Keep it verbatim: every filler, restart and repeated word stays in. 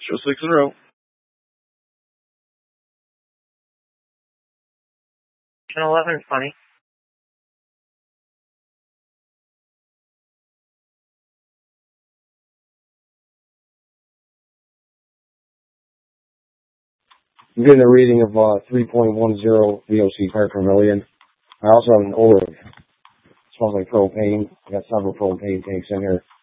Show six in a row. ten eleven is funny. I'm getting a reading of uh, three point one zero V O C part per million. I also have an odor. It smells like propane. I got several propane tanks in here.